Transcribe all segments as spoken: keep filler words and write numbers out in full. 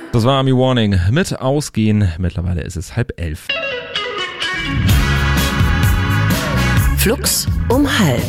Das war Army Warning mit Ausgehen. Mittlerweile ist es halb elf. Flux um halb.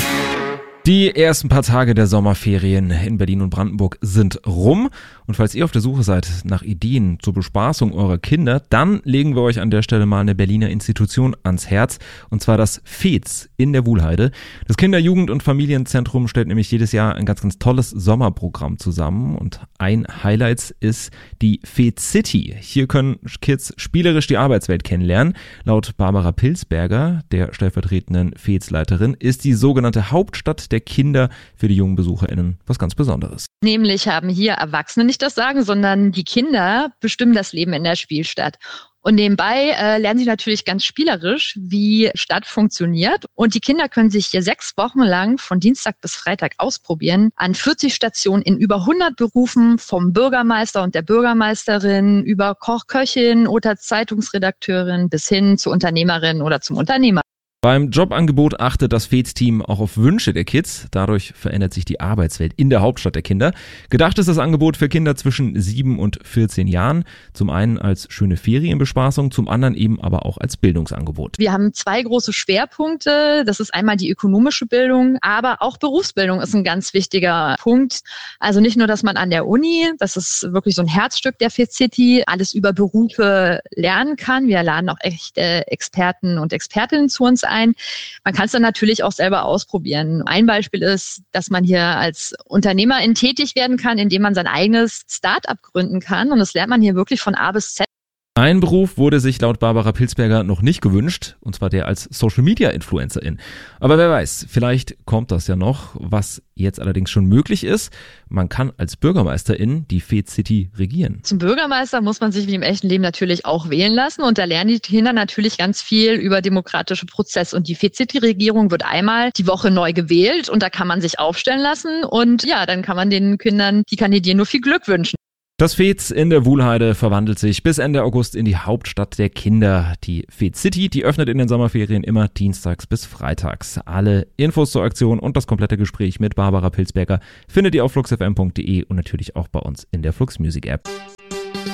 Die ersten paar Tage der Sommerferien in Berlin und Brandenburg sind rum. Und falls ihr auf der Suche seid nach Ideen zur Bespaßung eurer Kinder, dann legen wir euch an der Stelle mal eine Berliner Institution ans Herz. Und zwar das F E Z in der Wuhlheide. Das Kinder-, Jugend- und Familienzentrum stellt nämlich jedes Jahr ein ganz, ganz tolles Sommerprogramm zusammen. Und ein Highlight ist die F E Z City. Hier können Kids spielerisch die Arbeitswelt kennenlernen. Laut Barbara Pilsberger, der stellvertretenden F E Z-Leiterin, ist die sogenannte Hauptstadt der Kinder für die jungen BesucherInnen was ganz Besonderes. Nämlich haben hier Erwachsene nicht das Sagen, sondern die Kinder bestimmen das Leben in der Spielstadt. Und nebenbei äh, lernen sie natürlich ganz spielerisch, wie Stadt funktioniert. Und die Kinder können sich hier sechs Wochen lang von Dienstag bis Freitag ausprobieren an vierzig Stationen in über hundert Berufen, vom Bürgermeister und der Bürgermeisterin über Koch, Köchin oder Zeitungsredakteurin bis hin zur Unternehmerin oder zum Unternehmer. Beim Jobangebot achtet das F E Z-Team auch auf Wünsche der Kids. Dadurch verändert sich die Arbeitswelt in der Hauptstadt der Kinder. Gedacht ist das Angebot für Kinder zwischen sieben und vierzehn Jahren. Zum einen als schöne Ferienbespaßung, zum anderen eben aber auch als Bildungsangebot. Wir haben zwei große Schwerpunkte. Das ist einmal die ökonomische Bildung, aber auch Berufsbildung ist ein ganz wichtiger Punkt. Also nicht nur, dass man an der Uni, das ist wirklich so ein Herzstück der F E Z City, alles über Berufe lernen kann. Wir laden auch echte Experten und Expertinnen zu uns ein. Ein. Man kann es dann natürlich auch selber ausprobieren. Ein Beispiel ist, dass man hier als Unternehmerin tätig werden kann, indem man sein eigenes Start-up gründen kann. Und das lernt man hier wirklich von A bis Z. Ein Beruf wurde sich laut Barbara Pilsberger noch nicht gewünscht, und zwar der als Social-Media-Influencerin. Aber wer weiß, vielleicht kommt das ja noch. Was jetzt allerdings schon möglich ist, man kann als Bürgermeisterin die F E Z City regieren. Zum Bürgermeister muss man sich wie im echten Leben natürlich auch wählen lassen, und da lernen die Kinder natürlich ganz viel über demokratische Prozesse. Und die F E Z City-Regierung wird einmal die Woche neu gewählt und da kann man sich aufstellen lassen, und ja, dann kann man den Kindern, die kandidieren, nur viel Glück wünschen. Das F E Z in der Wuhlheide verwandelt sich bis Ende August in die Hauptstadt der Kinder. Die F E Z City, die öffnet in den Sommerferien immer dienstags bis freitags. Alle Infos zur Aktion und das komplette Gespräch mit Barbara Pilsberger findet ihr auf flux f m punkt d e und natürlich auch bei uns in der Flux Music App.